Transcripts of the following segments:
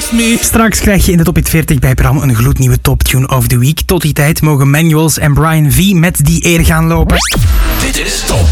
Straks krijg je in de Top Hit 40 bij Bram een gloednieuwe Top Tune of the Week. Tot die tijd mogen Manuals en Brian V met die eer gaan lopen. Dit is Top.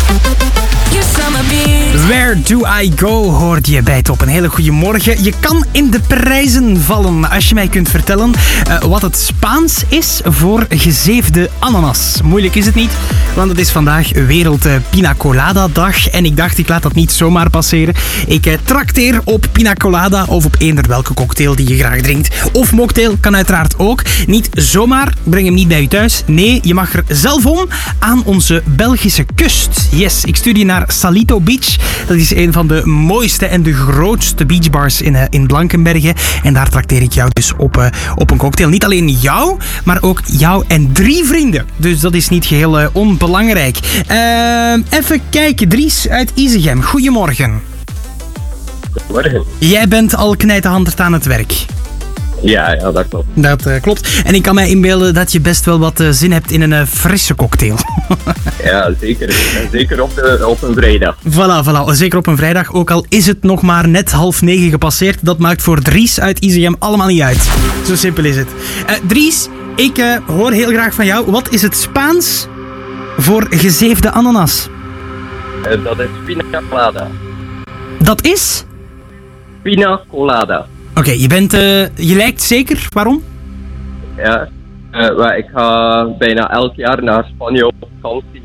Where Do I Go hoorde je bij Top. Een hele goede morgen. Je kan in de prijzen vallen als je mij kunt vertellen wat het Spaans is voor gezeefde ananas. Moeilijk is het niet, want het is vandaag Wereld Pina Colada Dag. En ik dacht, ik laat dat niet zomaar passeren. Ik trakteer op Pina Colada of op eender welke cocktail die je graag drinkt. Of mocktail kan uiteraard ook. Niet zomaar, breng hem niet bij je thuis. Nee, je mag er zelf om aan onze Belgische kust. Yes, ik stuur je naar Salito Beach. Dat is een van de mooiste en de grootste beachbars in Blankenberge. En daar trakteer ik jou dus op een cocktail. Niet alleen jou, maar ook jou en 3 vrienden. Dus dat is niet geheel onbelangrijk. Even kijken, Dries uit Isegem. Goedemorgen. Goedemorgen. Jij bent al knijterhand aan het werk. Ja, dat klopt. Dat klopt. En ik kan mij inbeelden dat je best wel wat zin hebt in een frisse cocktail. Ja, zeker. Zeker op een vrijdag. Voilà. Zeker op een vrijdag. Ook al is het nog maar net 8:30 gepasseerd. Dat maakt voor Dries uit Isegem allemaal niet uit. Zo simpel is het. Dries, ik hoor heel graag van jou. Wat is het Spaans voor gezeefde ananas? Dat is pina colada. Dat is? Pina colada. Oké, je lijkt zeker. Waarom? Ja, maar ik ga bijna elk jaar naar Spanje op vakantie.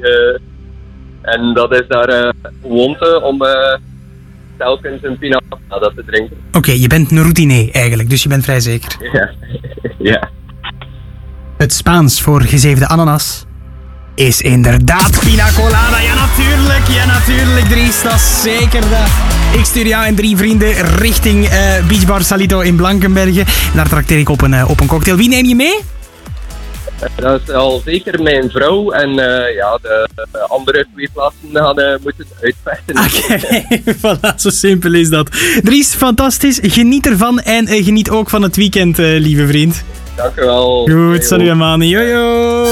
En dat is daar gewoonte om telkens een pina colada te drinken. Oké, je bent een routinier eigenlijk, dus je bent vrij zeker. Ja. Het Spaans voor gezeefde ananas is inderdaad pina colada. Ja, natuurlijk, Dries. Dat is zeker dat. Ik stuur jou en 3 vrienden richting Beachbar Salito in Blankenberge. Daar trakteer ik op een cocktail. Wie neem je mee? Dat is al zeker mijn vrouw. En de andere 2 plaatsen gaan moeten uitvechten. Oké, voilà, zo simpel is dat. Dries, fantastisch. Geniet ervan en geniet ook van het weekend, lieve vriend. Dank u wel. Goed, salut man. Jojo.